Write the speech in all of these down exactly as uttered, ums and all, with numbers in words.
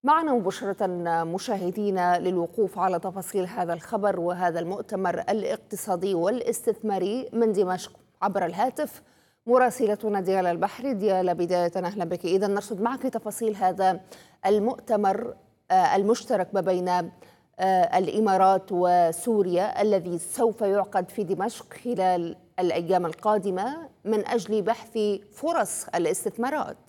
معنا مباشرة مشاهدينا للوقوف على تفاصيل هذا الخبر وهذا المؤتمر الاقتصادي والاستثماري من دمشق عبر الهاتف مراسلتنا ديالا البحري. ديالا، بداية أهلا بك. إذا نرصد معك تفاصيل هذا المؤتمر المشترك ما بين الإمارات وسوريا الذي سوف يعقد في دمشق خلال الأيام القادمة من أجل بحث فرص الاستثمارات.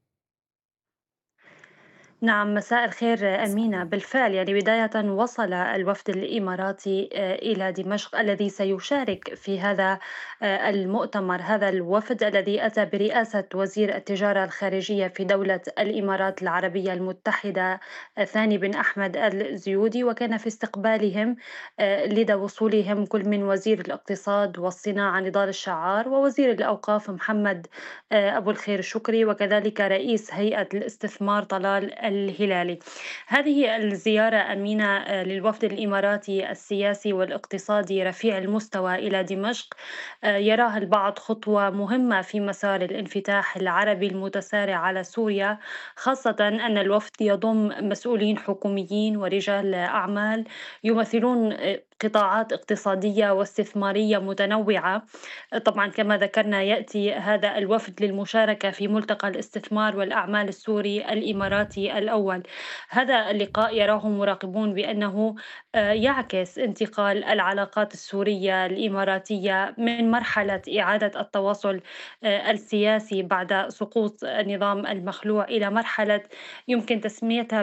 نعم، مساء الخير أمينة. بالفعل يعني بداية وصل الوفد الإماراتي آه، إلى دمشق الذي سيشارك في هذا آه، المؤتمر. هذا الوفد الذي أتى برئاسة وزير التجارة الخارجية في دولة الإمارات العربية المتحدة آه، ثاني بن أحمد الزيودي، وكان في استقبالهم آه، لدى وصولهم كل من وزير الاقتصاد والصناعة نضال الشعار ووزير الأوقاف محمد آه، أبو الخير شكري، وكذلك رئيس هيئة الاستثمار طلال الهلالي. هذه الزيارة أمينة آه، للوفد الإماراتي السياسي والاقتصادي رفيع المستوى إلى دمشق آه، يراها البعض خطوة مهمة في مسار الانفتاح العربي المتسارع على سوريا، خاصة أن الوفد يضم مسؤولين حكوميين ورجال أعمال يمثلون آه، قطاعات اقتصادية واستثمارية متنوعة. طبعا كما ذكرنا يأتي هذا الوفد للمشاركة في ملتقى الاستثمار والأعمال السوري الإماراتي الأول. هذا اللقاء يراه مراقبون بأنه آه، يعكس انتقال العلاقات السورية الإماراتية من مرحلة إعادة التواصل آه، السياسي بعد سقوط النظام المخلوع إلى مرحلة يمكن تسميتها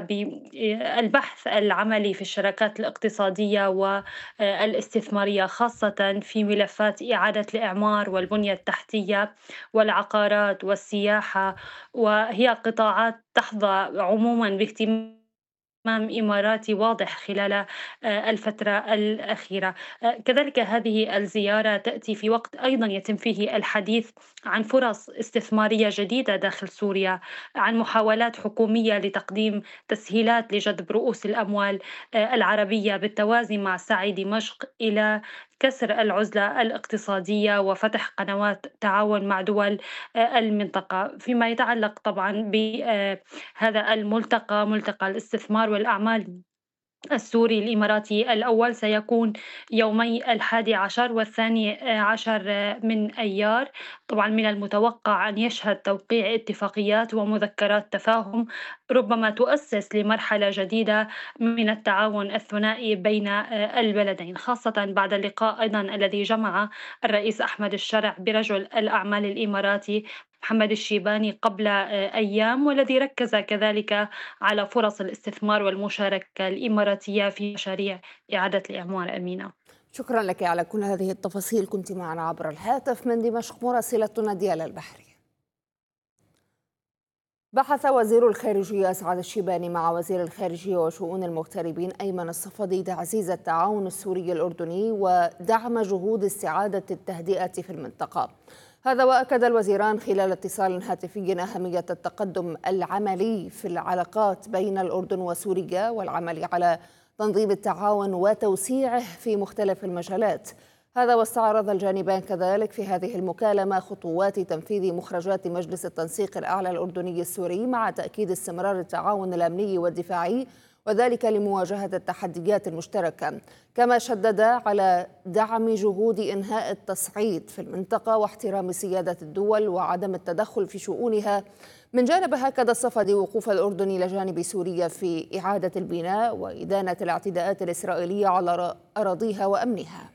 بالبحث العملي في الشراكات الاقتصادية والاستثمارية، خاصة في ملفات إعادة الإعمار والبنية التحتية والعقارات والسياحة، وهي قطاعات تحظى عموما باهتمام إماراتي واضح خلال آه، الفترة الأخيرة. آه، كذلك هذه الزيارة تأتي في وقت أيضا يتم فيه الحديث عن فرص استثمارية جديدة داخل سوريا، عن محاولات حكومية لتقديم تسهيلات لجذب رؤوس الأموال آه، العربية بالتوازي مع سعي دمشق إلى كسر العزلة الاقتصادية وفتح قنوات تعاون مع دول آه، المنطقة. فيما يتعلق طبعا بهذا الملتقى، ملتقى الاستثمار والأعمال السوري الإماراتي الأول، سيكون يومي الحادي عشر والثاني عشر من أيار. طبعا من المتوقع أن يشهد توقيع اتفاقيات ومذكرات تفاهم ربما تؤسس لمرحلة جديدة من التعاون الثنائي بين البلدين، خاصة بعد اللقاء أيضا الذي جمع الرئيس أحمد الشرع برجل الأعمال الإماراتي محمد الشيباني قبل أيام، والذي ركز كذلك على فرص الاستثمار والمشاركة الإماراتية في مشاريع إعادة الإعمار. أمينة، شكرا لك على كل هذه التفاصيل، كنت معنا عبر الهاتف من دمشق مراسلتنا ديالا البحري. بحث وزير الخارجية أسعد الشيباني مع وزير الخارجية وشؤون المغتربين أيمن الصفدي تعزيز التعاون السوري الأردني ودعم جهود استعادة التهدئة في المنطقة. هذا وأكد الوزيران خلال اتصال هاتفي أهمية التقدم العملي في العلاقات بين الأردن وسوريا والعمل على تنظيم التعاون وتوسيعه في مختلف المجالات. هذا واستعرض الجانبان كذلك في هذه المكالمة خطوات تنفيذ مخرجات مجلس التنسيق الأعلى الأردني السوري مع تأكيد استمرار التعاون الأمني والدفاعي وذلك لمواجهة التحديات المشتركة. كما شدد على دعم جهود إنهاء التصعيد في المنطقة واحترام سيادة الدول وعدم التدخل في شؤونها. من جانبه أكد الصفدي وقوف الأردن إلى جانب سوريا في إعادة البناء وإدانة الاعتداءات الإسرائيلية على أراضيها وأمنها.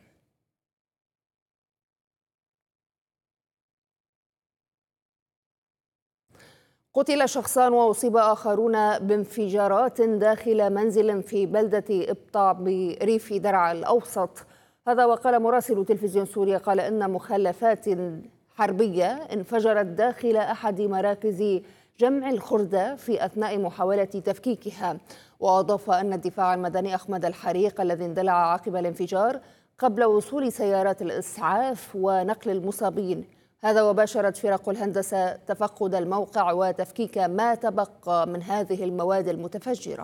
قتل شخصان وأصيب آخرون بانفجارات داخل منزل في بلدة إبطاع بريف درعا الأوسط. هذا وقال مراسل تلفزيون سوريا قال إن مخلفات حربية انفجرت داخل أحد مراكز جمع الخردة في أثناء محاولة تفكيكها. وأضاف أن الدفاع المدني أخمد الحريق الذي اندلع عقب الانفجار قبل وصول سيارات الإسعاف ونقل المصابين. هذا وباشرت فرق الهندسة تفقد الموقع وتفكيك ما تبقى من هذه المواد المتفجرة.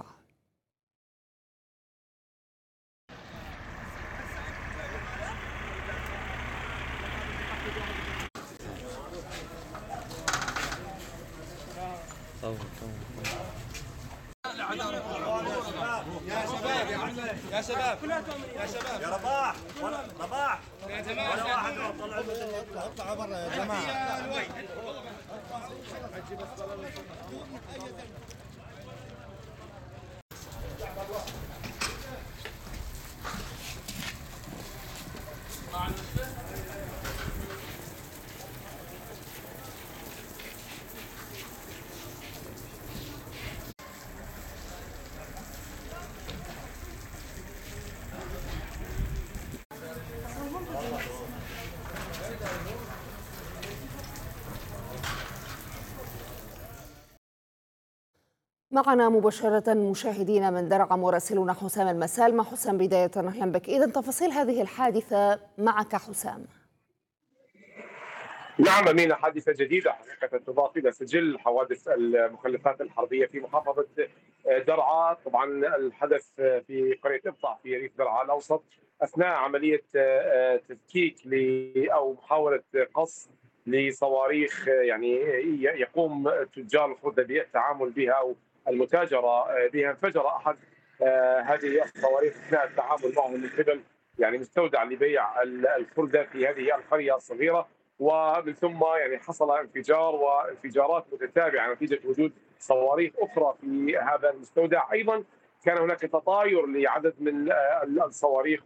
يا شباب يا عمي يا شباب يا شباب يا رباح رباح يا جماعه ولا واحد طلع اطلعوا برا يا جماعه. معنا مباشرة مشاهدينا من درعا مراسلنا حسام المسالمة. حسام، بداية أهلا بك. إذن تفاصيل هذه الحادثة معك حسام. نعم أمينة، حادثة جديدة حقيقة تضاف إلى سجل حوادث المخلفات الحربية في محافظة درعا. طبعا الحدث في قرية إبطع في ريف درعا الأوسط أثناء عملية تفكيك أو محاولة قص لصواريخ يعني يقوم تجار الخردة بالتعامل بها أو المتاجرة بها. انفجر أحد هذه الصواريخ أثناء التعامل معه من قبل يعني مستودع لبيع الخردة في هذه القرية الصغيرة، ومن ثم يعني حصل انفجار وانفجارات متتابعه نتيجه وجود صواريخ اخرى في هذا المستودع. ايضا كان هناك تطاير لعدد من الصواريخ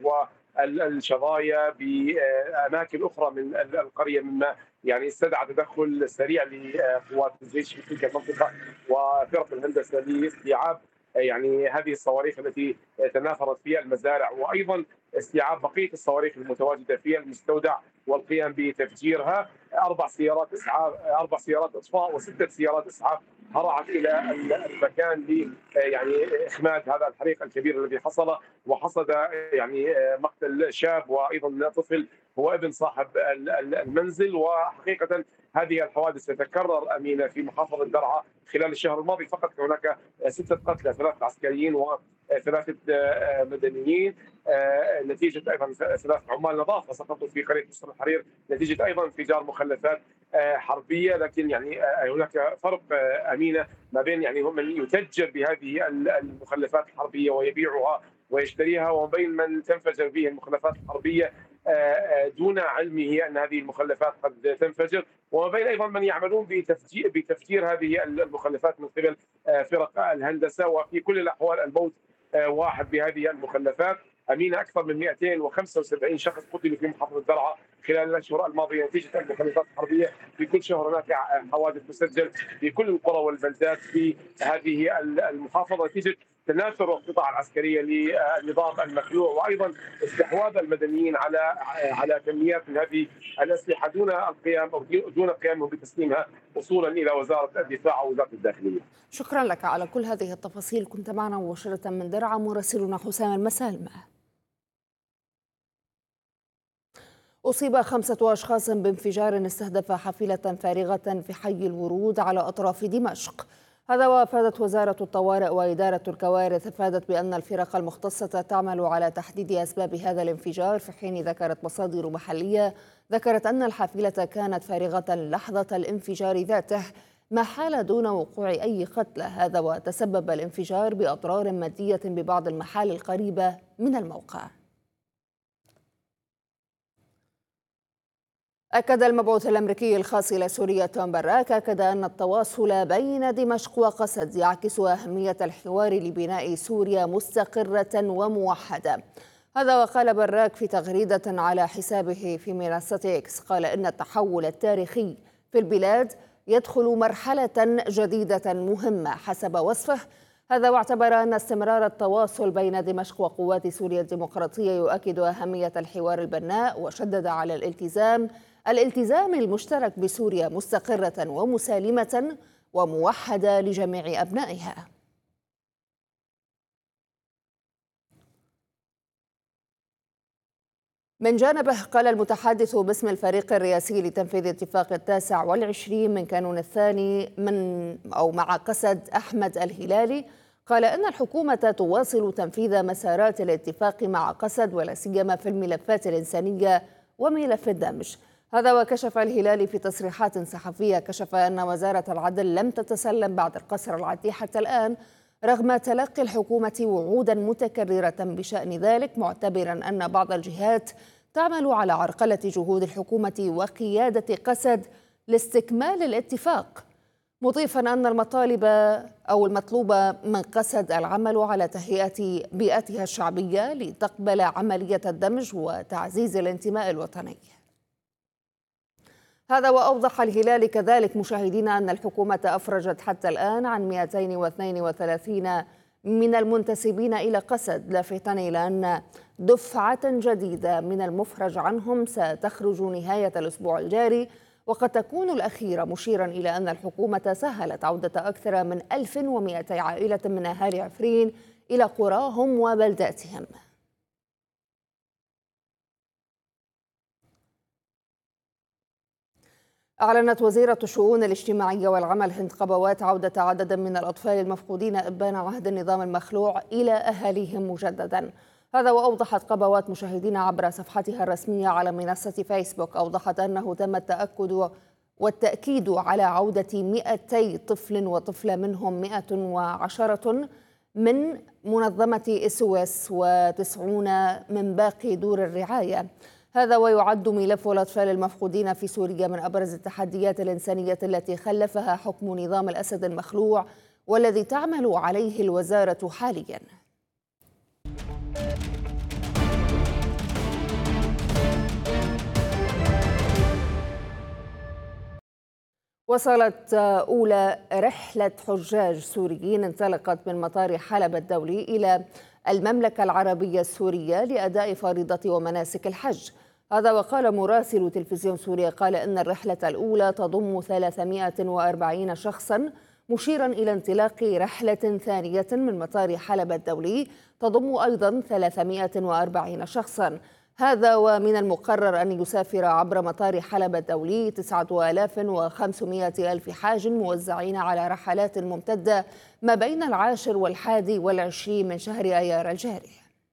والشظايا باماكن اخرى من القريه، مما يعني استدعى تدخل سريع لقوات الجيش في تلك المنطقه وفرق الهندسه لاستيعاب يعني هذه الصواريخ التي تناثرت في المزارع، وايضا استيعاب بقيه الصواريخ المتواجده في المستودع والقيام بتفجيرها. اربع سيارات اسعاف اربع سيارات اطفاء وسته سيارات اسعاف هرعت الى المكان ل يعني اخماد هذا الحريق الكبير الذي حصل، وحصد يعني مقتل شاب وايضا طفل هو ابن صاحب المنزل. وحقيقه هذه الحوادث تتكرر امينه في محافظه درعا. خلال الشهر الماضي فقط هناك سته قتلى، ثلاثه عسكريين وثلاثه مدنيين، نتيجه ايضا ثلاث عمال نظافه سقطوا في قريه مصر الحرير نتيجه ايضا انفجار مخلفات حربيه. لكن يعني هناك فرق امينه ما بين يعني هم من يتجر بهذه المخلفات الحربيه ويبيعها ويشتريها، وما بين من تنفجر به المخلفات الحربيه دون علمه ان هذه المخلفات قد تنفجر، وما بين ايضا من يعملون بتفجير بتفجير هذه المخلفات من قبل فرق الهندسه. وفي كل الاحوال الموت واحد بهذه المخلفات. امينه اكثر من مئتين وخمسة وسبعين شخص قتلوا في محافظه درعا خلال الاشهر الماضيه نتيجه المخلفات الحربيه. في كل شهر هناك حوادث تسجل في كل القرى والبلدات في هذه المحافظه نتيجه تناثر القطع العسكريه للنظام المخلوع، وايضا استحواذ المدنيين على على كميات من هذه الاسلحه دون القيام او دون قيامهم بتسليمها وصولا الى وزاره الدفاع او وزاره الداخليه. شكرا لك على كل هذه التفاصيل. كنت معنا مباشره من درعا مراسلنا حسام المسالمة. أصيب خمسة أشخاص بانفجار استهدف حافلة فارغة في حي الورود على أطراف دمشق. هذا وأفادت وزارة الطوارئ وإدارة الكوارث أفادت بأن الفرق المختصة تعمل على تحديد أسباب هذا الانفجار، في حين ذكرت مصادر محلية ذكرت أن الحافلة كانت فارغة لحظة الانفجار ذاته، ما حال دون وقوع أي قتلى. هذا وتسبب الانفجار بأضرار مادية ببعض المحال القريبة من الموقع. أكد المبعوث الأمريكي الخاص إلى سوريا توم باراك أكد أن التواصل بين دمشق وقسد يعكس أهمية الحوار لبناء سوريا مستقرة وموحدة. هذا وقال باراك في تغريدة على حسابه في منصة إكس، قال إن التحول التاريخي في البلاد يدخل مرحلة جديدة مهمة حسب وصفه. هذا واعتبر أن استمرار التواصل بين دمشق وقوات سوريا الديمقراطية يؤكد أهمية الحوار البناء، وشدد على الالتزام الالتزام المشترك بسوريا مستقرة ومسالمة وموحدة لجميع أبنائها. من جانبه قال المتحدث باسم الفريق الرئاسي لتنفيذ اتفاق التاسع والعشرين من كانون الثاني من أو مع قسد أحمد الهلالي، قال إن الحكومة تواصل تنفيذ مسارات الاتفاق مع قسد ولا سيما في الملفات الإنسانية وملف الدمج. هذا وكشف الهلالي في تصريحات صحفية كشف أن وزارة العدل لم تتسلم بعد القصر العتيق حتى الآن رغم تلقي الحكومة وعودا متكررة بشأن ذلك، معتبرا أن بعض الجهات تعمل على عرقلة جهود الحكومة وقيادة قسد لاستكمال الاتفاق، مضيفا أن المطالب أو المطلوب من قسد العمل على تهيئة بيئتها الشعبية لتقبل عملية الدمج وتعزيز الانتماء الوطني. هذا وأوضح الهلال كذلك مشاهدينا أن الحكومة أفرجت حتى الآن عن مئتين واثنين وثلاثين من المنتسبين إلى قسد، لافتا إلى أن دفعة جديدة من المفرج عنهم ستخرج نهاية الأسبوع الجاري، وقد تكون الأخيرة، مشيرا إلى أن الحكومة سهلت عودة أكثر من ألف ومئتي عائلة من أهالي عفرين إلى قراهم وبلداتهم. أعلنت وزيرة الشؤون الاجتماعية والعمل هند قبوات عودة عدد من الأطفال المفقودين إبان عهد النظام المخلوع إلى أهاليهم مجددا. هذا وأوضحت قبوات مشاهدين عبر صفحتها الرسمية على منصة فيسبوك، أوضحت أنه تم التأكد والتأكيد على عودة مئتي طفل وطفلة، منهم مئة وعشرة من منظمة اس او اس وتسعون من باقي دور الرعاية. هذا ويعد ملف الأطفال المفقودين في سوريا من أبرز التحديات الإنسانية التي خلفها حكم نظام الأسد المخلوع، والذي تعمل عليه الوزارة حاليا. وصلت أولى رحلة حجاج سوريين انطلقت من مطار حلب الدولي إلى المملكة العربية السورية لأداء فريضة ومناسك الحج. هذا وقال مراسل تلفزيون سوريا قال إن الرحلة الأولى تضم ثلاثمئة وأربعين شخصا، مشيرا إلى انطلاق رحلة ثانية من مطار حلب الدولي تضم أيضا ثلاثمئة وأربعين شخصا. هذا ومن المقرر أن يسافر عبر مطار حلب الدولي تسعة آلاف وخمسمئة ألف حاج موزعين على رحلات ممتدة ما بين العاشر والحادي والعشرين من شهر أيار الجاري.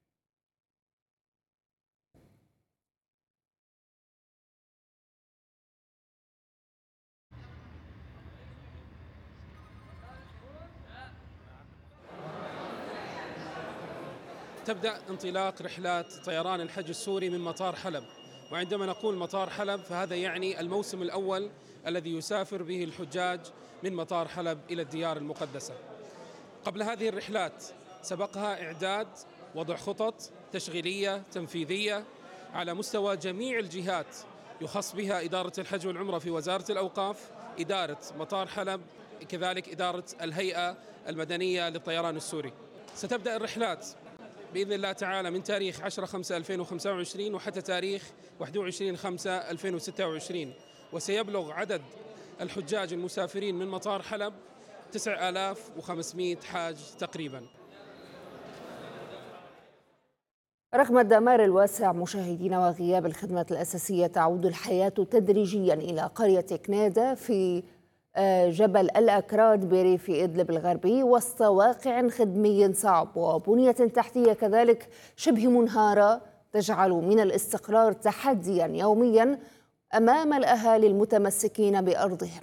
تبدأ انطلاق رحلات طيران الحج السوري من مطار حلب، وعندما نقول مطار حلب فهذا يعني الموسم الأول الذي يسافر به الحجاج من مطار حلب إلى الديار المقدسة. قبل هذه الرحلات سبقها إعداد وضع خطط تشغيلية تنفيذية على مستوى جميع الجهات يخص بها إدارة الحج والعمرة في وزارة الأوقاف، إدارة مطار حلب، كذلك إدارة الهيئة المدنية للطيران السوري. ستبدأ الرحلات بإذن الله تعالى من تاريخ عشرة خمسة ألفين وخمسة وعشرين وحتى تاريخ واحد وعشرين خمسة ألفين وستة وعشرين، وسيبلغ عدد الحجاج المسافرين من مطار حلب تسعة آلاف وخمسمئة حاج تقريبا. رغم الدمار الواسع مشاهدينا وغياب الخدمة الأساسية، تعود الحياة تدريجيا إلى قرية كنيدا في جبل الأكراد بريف إدلب الغربي وسط واقع خدمي صعب وبنية تحتية كذلك شبه منهارة تجعل من الاستقرار تحديا يوميا أمام الأهالي المتمسكين بأرضهم.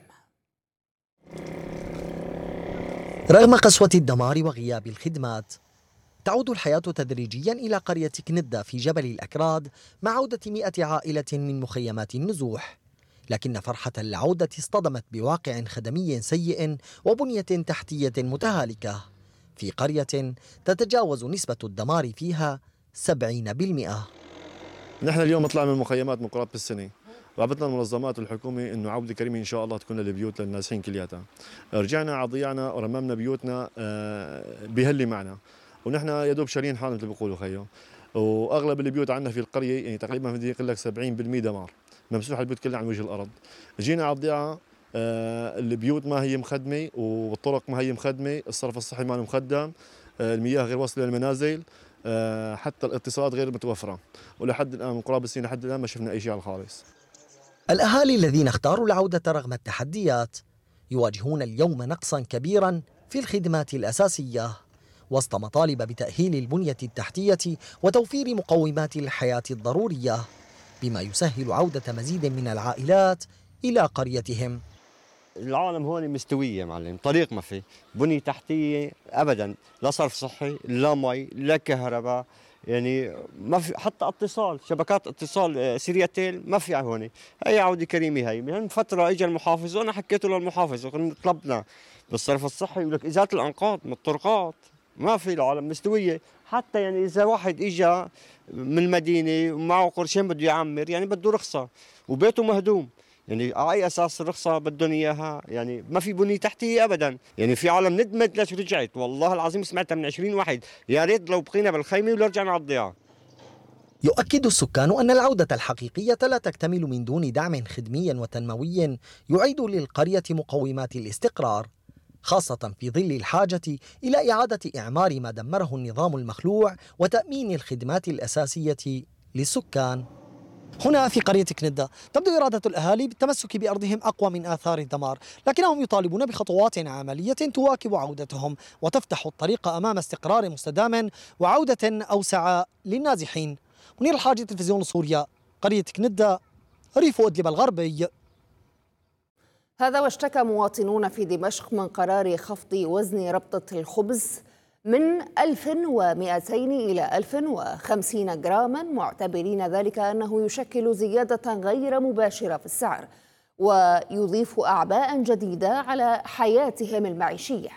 رغم قسوة الدمار وغياب الخدمات، تعود الحياة تدريجيا إلى قرية كنيدا في جبل الأكراد مع عودة مئة عائلة من مخيمات النزوح، لكن فرحة العودة اصطدمت بواقع خدمي سيء وبنية تحتية متهالكة في قرية تتجاوز نسبة الدمار فيها سبعين بالمئة. نحن اليوم طلعنا من المخيمات من قرابة السنة، رابطنا المنظمات والحكومة انه عودة كريمة ان شاء الله تكون للبيوت للنازحين كلياتها. رجعنا على ضيعنا ورممنا بيوتنا بهلي معنا، ونحن يا دوب شارين حالنا مثل ما بيقولوا خيو، واغلب البيوت عندنا في القرية يعني تقريبا بدي اقول لك سبعين بالمئة دمار، ممسوح البيوت كلها عن وجه الارض. جينا على الضيعه آه البيوت ما هي مخدمه والطرق ما هي مخدمه، الصرف الصحي ما مخدم، آه المياه غير واصله للمنازل، آه حتى الاتصالات غير متوفره، ولحد الان من قرابه السنين لحد الان ما شفنا اي شيء على الخالص. الاهالي الذين اختاروا العوده رغم التحديات يواجهون اليوم نقصا كبيرا في الخدمات الاساسيه وسط مطالب بتاهيل البنيه التحتيه وتوفير مقومات الحياه الضروريه، بما يسهل عودة مزيد من العائلات إلى قريتهم. العالم هون مستويه يا معلم، طريق ما في بنيه تحتيه ابدا، لا صرف صحي لا مي لا كهرباء، يعني ما في حتى اتصال، شبكات اتصال سريتيل ما في هون. هي عودة كريمه، هي من فتره اجى المحافظ وانا حكيت له للمحافظ وقلنا طلبنا بالصرف الصحي يقول لك ازاله الانقاض من الطرقات، ما في، العالم مستويه. حتى يعني اذا واحد اجى من المدينه ومعه قرشين بده يعمر، يعني بده رخصه وبيته مهدوم، يعني على اي اساس الرخصه بدهم اياها؟ يعني ما في بنيه تحتيه ابدا، يعني في عالم ندمت ليش رجعت، والله العظيم سمعتها من عشرين واحد، يا ريت لو بقينا بالخيمه ولا رجعنا على الضياع. يؤكد السكان أن العودة الحقيقية لا تكتمل من دون دعم خدمي وتنموي يعيد للقرية مقومات الاستقرار، خاصة في ظل الحاجة إلى إعادة إعمار ما دمره النظام المخلوع وتأمين الخدمات الأساسية للسكان. هنا في قرية كندا تبدو إرادة الأهالي بالتمسك بأرضهم أقوى من آثار الدمار، لكنهم يطالبون بخطوات عملية تواكب عودتهم وتفتح الطريق أمام استقرار مستدام وعودة أوسع للنازحين. منير الحاجي، تلفزيون سوريا، قرية كندا، ريف إدلب الغربي. هذا واشتكى مواطنون في دمشق من قرار خفض وزن ربطة الخبز من ألف ومئتين إلى ألف وخمسين جراما، معتبرين ذلك أنه يشكل زيادة غير مباشرة في السعر ويضيف أعباء جديدة على حياتهم المعيشية.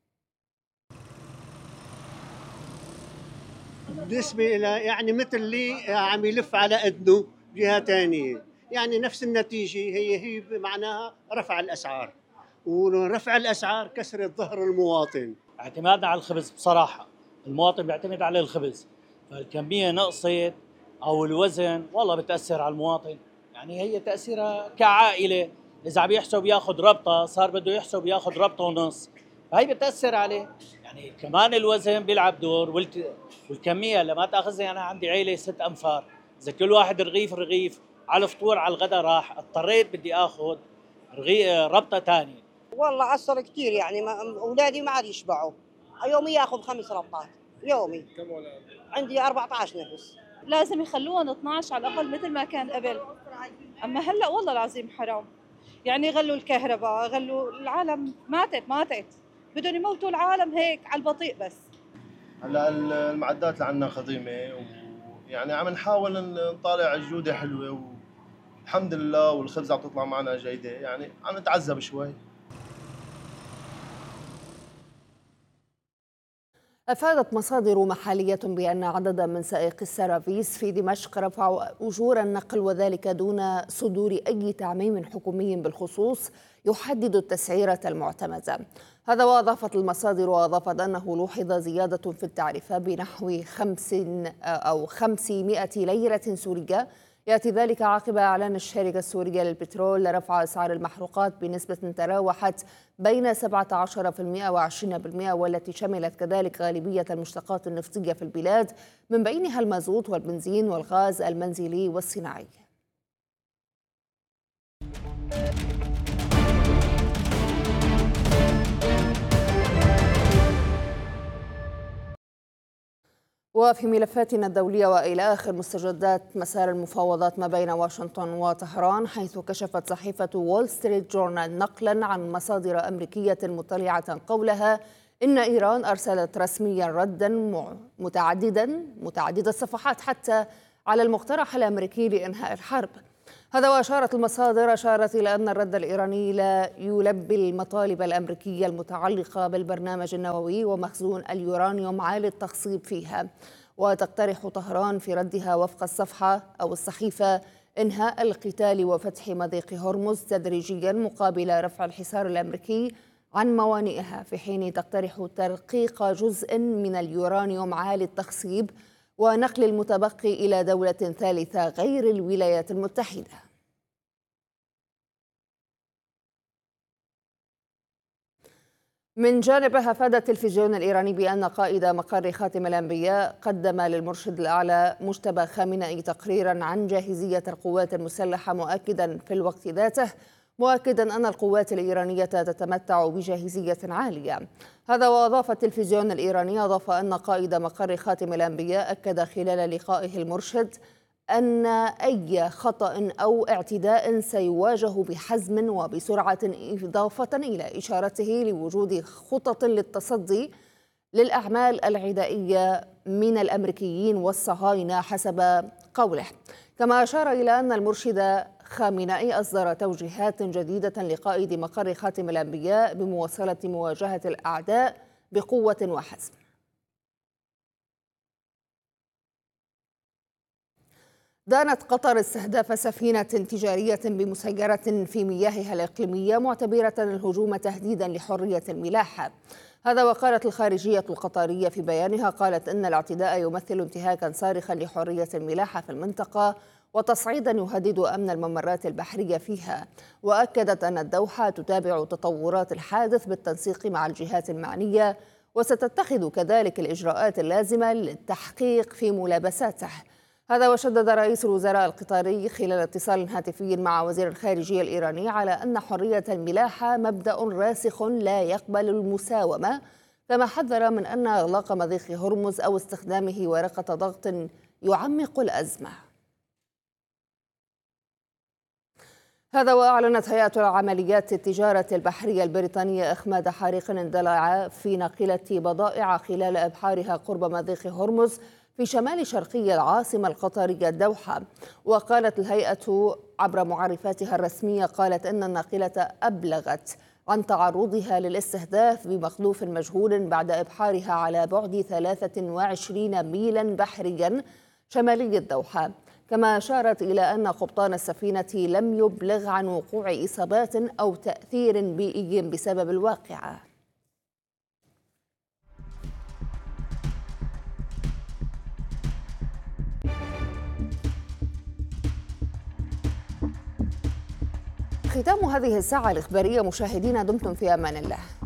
بالنسبة إلى يعني مثل اللي عم يلف على أذنه جهة ثانية، يعني نفس النتيجة هي هي معناها رفع الأسعار، ورفع الأسعار كسر ظهر المواطن. اعتمادنا على الخبز بصراحة، المواطن بيعتمد على الخبز، فالكمية نقصت أو الوزن والله بتأثر على المواطن، يعني هي تأثيرها كعائلة، إذا عم يحسب ياخذ ربطة صار بده يحسب ياخذ ربطة ونص، فهي بتأثر عليه، يعني كمان الوزن بيلعب دور والت... والكمية لما تأخذها. أنا عندي عيلة ست أنفار، إذا كل واحد رغيف رغيف على الفطور على الغداء راح، اضطريت بدي آخذ رغي... ربطة ثانية. والله أثر كثير، يعني ما... أولادي ما عاد يشبعوا، يومي ياخذ خمس ربطات يومي. كم أولاد؟ عندي أربعة عشر نفس. لازم يخلوهم اثنعش على الأقل مثل ما كان قبل، أما هلأ والله العظيم حرام، يعني غلوا الكهرباء، غلوا العالم، ماتت ماتت بدهم يموتوا العالم هيك على البطيء. بس هلا المعدات اللي عندنا خضيمه، ويعني عم نحاول نطالع الجوده حلوه والحمد لله، والخبز عم تطلع معنا جيده، يعني عم نتعذب شوي. أفادت مصادر محلية بأن عددا من سائقي السرافيس في دمشق رفعوا أجور النقل، وذلك دون صدور أي تعميم حكومي بالخصوص يحدد التسعيرة المعتمدة. هذا وأضافت المصادر وأضافت أنه لوحظ زيادة في التعرفة بنحو خمس أو خمسمائة ليرة سورية، يأتي ذلك عقب إعلان الشركة السورية للبترول لرفع أسعار المحروقات بنسبة تراوحت بين سبعة عشر بالمئة وعشرين بالمئة، والتي شملت كذلك غالبية المشتقات النفطية في البلاد، من بينها المازوت والبنزين والغاز المنزلي والصناعي. وفي ملفاتنا الدولية وإلى آخر مستجدات مسار المفاوضات ما بين واشنطن وطهران، حيث كشفت صحيفة وول ستريت جورنال نقلا عن مصادر أمريكية مطلعة قولها إن إيران أرسلت رسميا ردا متعددا متعدد الصفحات حتى على المقترح الأمريكي لإنهاء الحرب. هذا وأشارت المصادر أشارت إلى أن الرد الإيراني لا يلبي المطالب الأمريكية المتعلقة بالبرنامج النووي ومخزون اليورانيوم عالي التخصيب فيها. وتقترح طهران في ردها وفق الصفحة أو الصحيفة إنهاء القتال وفتح مضيق هرمز تدريجيا مقابل رفع الحصار الأمريكي عن موانئها، في حين تقترح ترقيق جزء من اليورانيوم عالي التخصيب ونقل المتبقي إلى دولة ثالثة غير الولايات المتحدة. من جانبها أفاد التلفزيون الإيراني بأن قائد مقر خاتم الأنبياء قدم للمرشد الأعلى مجتبى خامنئي تقريرا عن جاهزية القوات المسلحة، مؤكدا في الوقت ذاته مؤكدا أن القوات الإيرانية تتمتع بجاهزية عالية. هذا وأضاف التلفزيون الإيراني أضاف أن قائد مقر خاتم الأنبياء أكد خلال لقائه المرشد أن أي خطأ أو اعتداء سيواجه بحزم وبسرعة، إضافة إلى إشارته لوجود خطط للتصدي للأعمال العدائية من الأمريكيين والصهاينة حسب قوله. كما أشار إلى أن المرشد خامنئي أصدر توجيهات جديدة لقائد مقر خاتم الأنبياء بمواصلة مواجهة الأعداء بقوة وحزم. دانت قطر استهداف سفينة تجارية بمسيرة في مياهها الإقليمية، معتبرة الهجوم تهديدا لحرية الملاحة. هذا وقالت الخارجية القطرية في بيانها، قالت إن الاعتداء يمثل انتهاكا صارخا لحرية الملاحة في المنطقة وتصعيدا يهدد أمن الممرات البحرية فيها. وأكدت أن الدوحة تتابع تطورات الحادث بالتنسيق مع الجهات المعنية، وستتخذ كذلك الإجراءات اللازمة للتحقيق في ملابساته. هذا وشدد رئيس الوزراء القطري خلال اتصال هاتفي مع وزير الخارجية الإيراني على أن حرية الملاحة مبدأ راسخ لا يقبل المساومة، كما حذر من أن إغلاق مضيق هرمز أو استخدامه ورقة ضغط يعمق الأزمة. هذا وأعلنت هيئة العمليات التجارة البحرية البريطانية إخماد حريق اندلع في ناقلة بضائع خلال إبحارها قرب مضيق هرمز في شمال شرقي العاصمة القطرية الدوحة. وقالت الهيئة عبر معرفاتها الرسمية، قالت إن الناقلة أبلغت عن تعرضها للاستهداف بمخلوف مجهول بعد إبحارها على بعد ثلاثة وعشرين ميلا بحريا شمالي الدوحة. كما أشارت إلى أن قبطان السفينة لم يبلغ عن وقوع إصابات أو تأثير بيئي بسبب الواقعة. ختام هذه الساعة الإخبارية. مشاهدينا، دمتم في أمان الله.